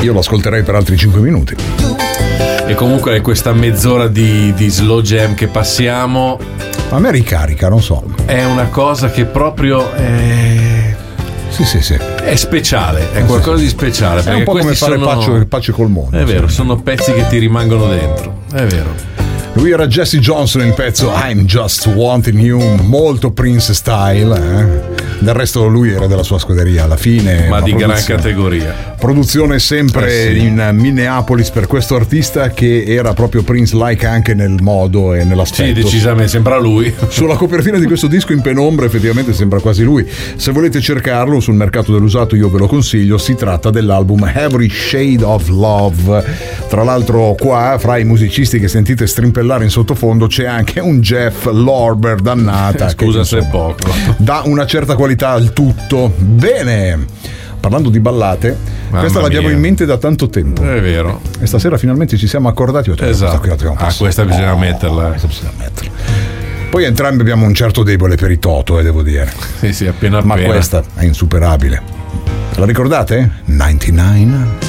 io lo ascolterei per altri 5 minuti. E comunque è questa mezz'ora di slow jam che passiamo. A me ricarica, non so. È una cosa che proprio Sì. è speciale, è qualcosa di speciale. È un po' come fare pace col mondo. È vero, sono pezzi che ti rimangono dentro. È vero. Lui era Jesse Johnson, il pezzo I'm Just Wanting You, molto Prince style. Del resto lui era della sua scuderia alla fine. Ma di gran categoria. Produzione sempre in Minneapolis per questo artista che era proprio Prince-like anche nel modo e nell'aspetto. Sì, decisamente, sembra lui. Sulla copertina di questo disco in penombra effettivamente sembra quasi lui. Se volete cercarlo sul mercato dell'usato io ve lo consiglio, si tratta dell'album Every Shade of Love. Tra l'altro qua, fra i musicisti che sentite strimpellare in sottofondo, c'è anche un Jeff Lorber dannata. Scusa se è poco. Dà una certa qualità al tutto. Bene, parlando di ballate, questa l'abbiamo in mente da tanto tempo. È vero. E stasera finalmente ci siamo accordati. Esatto. Questa bisogna metterla. Poi entrambi abbiamo un certo debole per i Toto, devo dire. Sì, appena. Ma questa è insuperabile. La ricordate? 99?